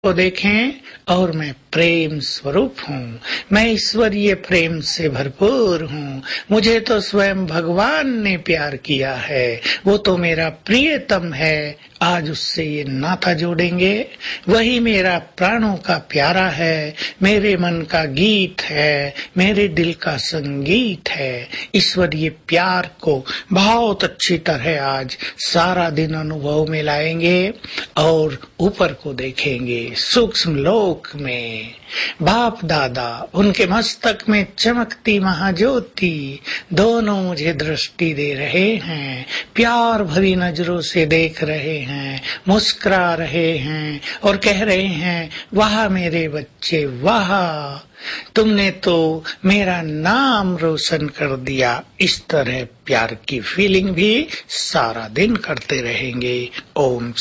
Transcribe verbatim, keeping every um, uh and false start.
को देखें और मैं प्रेम स्वरूप हूँ। मैं ईश्वरीय प्रेम से भरपूर हूँ। मुझे तो स्वयं भगवान ने प्यार किया है। वो तो मेरा प्रियतम है। आज उससे ये नाता जोड़ेंगे। वही मेरा प्राणों का प्यारा है, मेरे मन का गीत है, मेरे दिल का संगीत है। ईश्वरीय प्यार को बहुत अच्छी तरह आज सारा दिन अनुभव में लाएंगे और ऊपर को देखेंगे। सूक्ष्म लोक में बाप दादा उनके मस्तक में चमकती महाज्योति दोनों मुझे दृष्टि दे रहे हैं, प्यार भरी नजरों से देख रहे हैं, मुस्कुरा रहे हैं और कह रहे हैं, वाह मेरे बच्चे वाह, तुमने तो मेरा नाम रोशन कर दिया। इस तरह प्यार की फीलिंग भी सारा दिन करते रहेंगे। ओम